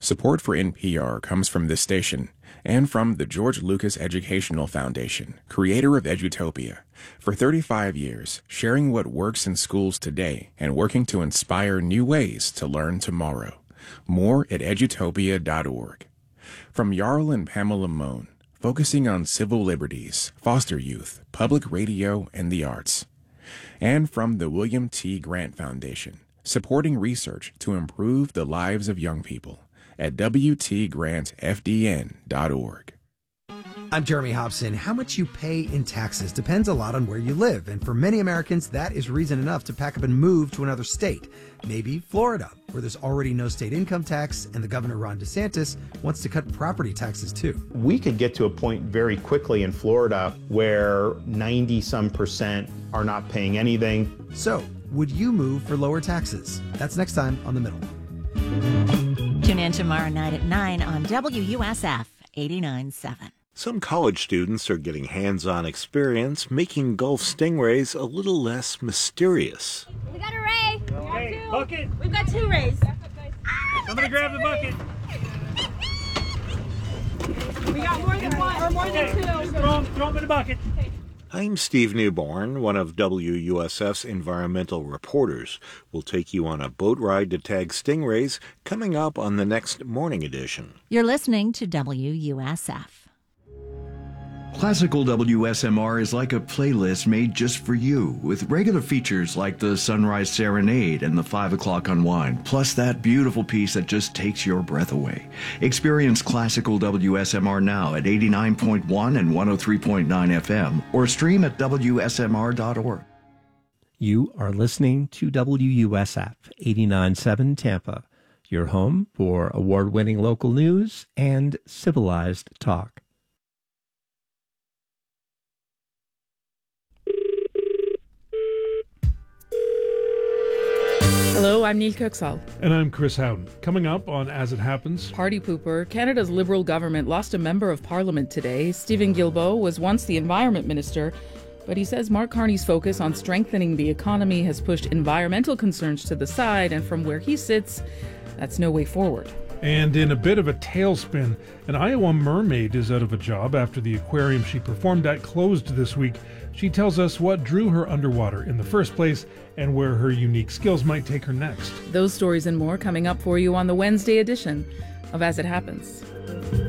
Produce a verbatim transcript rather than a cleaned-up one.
Support for N P R comes from this station and from the George Lucas Educational Foundation, creator of Edutopia. For thirty-five years, sharing what works in schools today and working to inspire new ways to learn tomorrow. More at edutopia dot org. From Jarl and Pamela Mohn, focusing on civil liberties, foster youth, public radio, and the arts. And from the William T. Grant Foundation, supporting research to improve the lives of young people at w t grant f d n dot org. I'm Jeremy Hobson. How much you pay in taxes depends a lot on where you live, and for many Americans, that is reason enough to pack up and move to another state. Maybe Florida, where there's already no state income tax, and the governor, Ron DeSantis, wants to cut property taxes too. We could get to a point very quickly in Florida where ninety some percent are not paying anything. So, would you move for lower taxes? That's next time on The Middle. Tune in tomorrow night at nine on W U S F eighty-nine point seven. Some college students are getting hands-on experience making Gulf stingrays a little less mysterious. We got a ray. Okay, bucket. We've got two rays. Somebody grab the bucket. We got more than one, or more than two. Throw them, throw them in the bucket. I'm Steve Newborn, one of W U S F's environmental reporters. We'll take you on a boat ride to tag stingrays coming up on the next morning edition. You're listening to W U S F. Classical W S M R is like a playlist made just for you, with regular features like the Sunrise Serenade and the five o'clock Unwind, plus that beautiful piece that just takes your breath away. Experience Classical W S M R now at eighty-nine point one and one oh three point nine F M, or stream at w s m r dot org. You are listening to W U S F eighty-nine point seven Tampa, your home for award-winning local news and civilized talk. Hello, I'm Neil Kuxal. And I'm Chris Howden. Coming up on As It Happens... Party pooper. Canada's Liberal government lost a member of Parliament today. Stephen Guilbeault was once the Environment Minister, but he says Mark Carney's focus on strengthening the economy has pushed environmental concerns to the side, and from where he sits, that's no way forward. And in a bit of a tailspin, an Iowa mermaid is out of a job after the aquarium she performed at closed this week. She tells us what drew her underwater in the first place and where her unique skills might take her next. Those stories and more coming up for you on the Wednesday edition of As It Happens.